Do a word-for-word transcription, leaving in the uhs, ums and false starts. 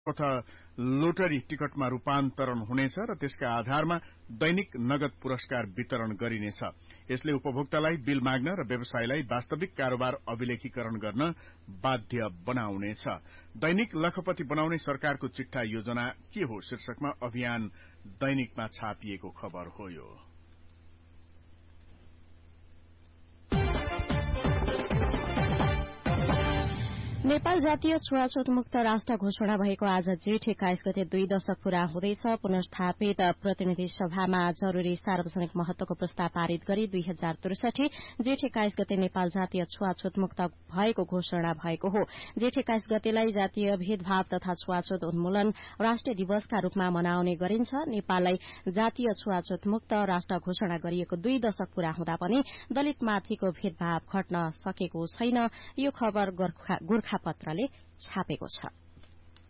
तथा लोटरी टिकटमा रूपान्तरण हुनेछ र त्यसका आधारमा दैनिक नगद पुरस्कार वितरण गरिनेछ। यसले उपभोक्तालाई बिल माग्न र व्यवसायलाई वास्तविक कारोबार अभिलेखीकरण गर्न बाध्य बनाउनेछ। दैनिक लखपति बनाउने सरकारको चिट्ठा योजना के हो शीर्षकमा अभियान दैनिकमा छापिएको खबर हो यो। नेपाल जातीय छुवाछुत मुक्त राष्ट्र घोषणा भएको आज जेठ एक्काइस गते दुई दशक पूरा हुँदैछ। पुनर्स्थापित प्रतिनिधि सभामा जरूरी सार्वजनिक महत्वको प्रस्ताव पारित गरी दुई हजार त्रिसठी जेठ एक्काइस गते नेपाल जातीय छुवाछुत मुक्त भएको घोषणा भएको हो। जेठ एक्काइस गतेलाई जातीय भेदभाव तथा छुवाछुत उन्मूलन राष्ट्रिय दिवसका रूपमा मनाउने गरिन्छ। नेपाललाई जातीय छुवाछुत मुक्त राष्ट्र घोषणा गरिएको दुई दशक पूरा हुँदा पनि दलितमाथिको भेदभाव घट्न सकेको छैन। यो खबर गोर्खा पत्रले छापेको छ।